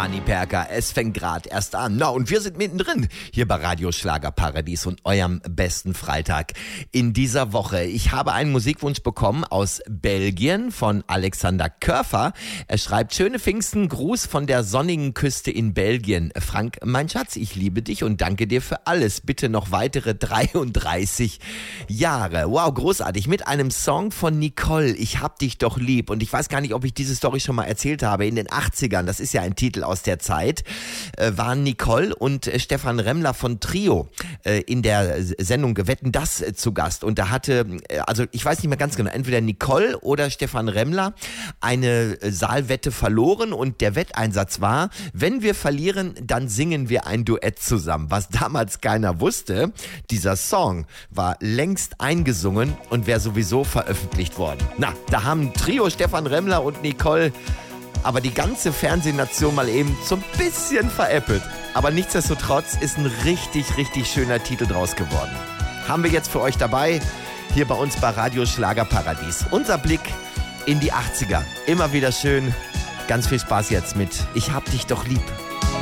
Arnie Perker, es fängt gerade erst an. Na, und wir sind mittendrin hier bei Radio Schlagerparadies und eurem besten Freitag in dieser Woche. Ich habe einen Musikwunsch bekommen aus Belgien von Alexander Körfer. Er schreibt: Schöne Pfingsten, Gruß von der sonnigen Küste in Belgien. Frank, mein Schatz, ich liebe dich und danke dir für alles. Bitte noch weitere 33 Jahre. Wow, großartig. Mit einem Song von Nicole, Ich hab dich doch lieb. Und ich weiß gar nicht, ob ich diese Story schon mal erzählt habe. In den 80ern, das ist ja ein Titel aus der Zeit, waren Nicole und Stefan Remmler von Trio in der Sendung Wetten, das zu Gast. Und da hatte, also ich weiß nicht mehr ganz genau, entweder Nicole oder Stefan Remmler eine Saalwette verloren und der Wetteinsatz war: Wenn wir verlieren, dann singen wir ein Duett zusammen. Was damals keiner wusste, dieser Song war längst eingesungen und wäre sowieso veröffentlicht worden. Na, da haben Trio, Stefan Remmler und Nicole, aber die ganze Fernsehnation mal eben so ein bisschen veräppelt. Aber nichtsdestotrotz ist ein richtig, richtig schöner Titel draus geworden. Haben wir jetzt für euch dabei, hier bei uns bei Radio Schlagerparadies. Unser Blick in die 80er. Immer wieder schön. Ganz viel Spaß jetzt mit Ich hab dich doch lieb.